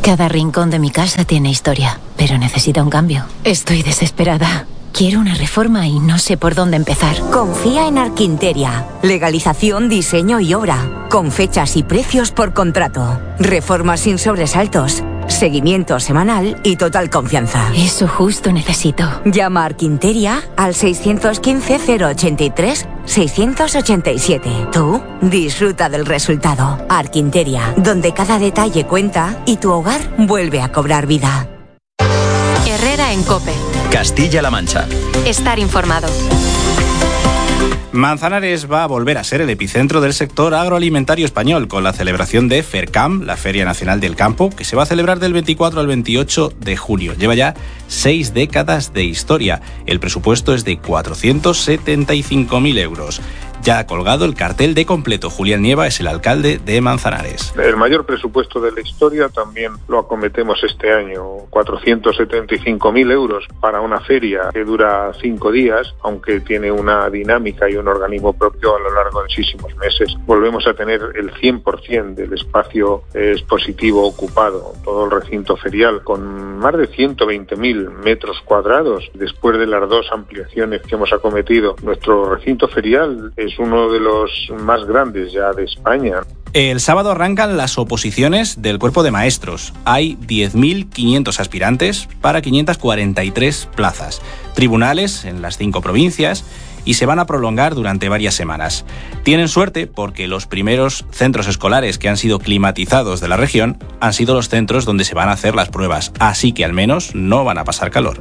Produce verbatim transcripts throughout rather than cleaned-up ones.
Cada rincón de mi casa tiene historia, pero necesita un cambio. Estoy desesperada. Quiero una reforma y no sé por dónde empezar. Confía en Arquinteria. Legalización, diseño y obra. Con fechas y precios por contrato. Reformas sin sobresaltos. Seguimiento semanal y total confianza. Eso justo necesito. Llama a Arquinteria al seiscientos quince cero ochenta y tres seiscientos ochenta y siete. Tú disfruta del resultado. Arquinteria, donde cada detalle cuenta y tu hogar vuelve a cobrar vida. Herrera en COPE. Castilla-La Mancha. Estar informado. Manzanares va a volver a ser el epicentro del sector agroalimentario español con la celebración de FERCAM, la Feria Nacional del Campo, que se va a celebrar del veinticuatro al veintiocho de junio. Lleva ya seis décadas de historia. El presupuesto es de cuatrocientos setenta y cinco mil euros. Ya ha colgado el cartel de completo. Julián Nieva es el alcalde de Manzanares. El mayor presupuesto de la historia también lo acometemos este año, cuatrocientos setenta y cinco mil euros para una feria que dura cinco días, aunque tiene una dinámica y un organismo propio a lo largo de muchísimos meses. Volvemos a tener el cien por ciento del espacio expositivo ocupado, todo el recinto ferial, con más de ciento veinte mil metros cuadrados. Después de las dos ampliaciones que hemos acometido, nuestro recinto ferial es uno de los más grandes ya de España. El sábado arrancan las oposiciones del cuerpo de maestros. Hay diez mil quinientos aspirantes para quinientas cuarenta y tres plazas. Tribunales en las cinco provincias y se van a prolongar durante varias semanas. Tienen suerte porque los primeros centros escolares que han sido climatizados de la región han sido los centros donde se van a hacer las pruebas, así que al menos no van a pasar calor.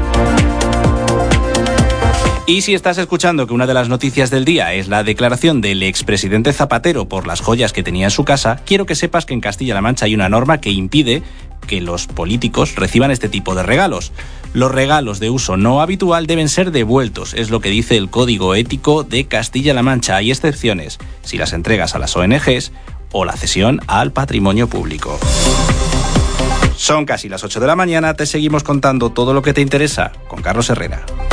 Y si estás escuchando que una de las noticias del día es la declaración del expresidente Zapatero por las joyas que tenía en su casa, quiero que sepas que en Castilla-La Mancha hay una norma que impide que los políticos reciban este tipo de regalos. Los regalos de uso no habitual deben ser devueltos, es lo que dice el Código Ético de Castilla-La Mancha. Hay excepciones si las entregas a las O N Ges o la cesión al patrimonio público. Son casi las ocho de la mañana, te seguimos contando todo lo que te interesa con Carlos Herrera.